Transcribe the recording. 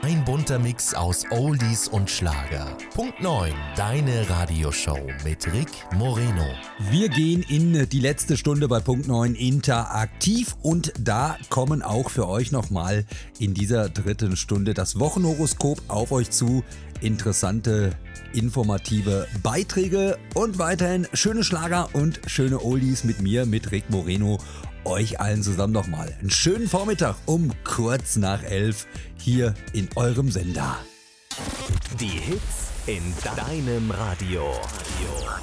Ein bunter Mix aus Oldies und Schlager. Punkt 9, deine Radioshow mit Rick Moreno. Wir gehen in die letzte Stunde bei Punkt 9 interaktiv und da kommen auch für euch nochmal in dieser dritten Stunde das Wochenhoroskop auf euch zu. Interessante, informative Beiträge und weiterhin schöne Schlager und schöne Oldies mit mir, mit Rick Moreno. Euch allen zusammen nochmal einen schönen Vormittag um kurz nach 11 hier in eurem Sender. Die Hits in deinem Radio.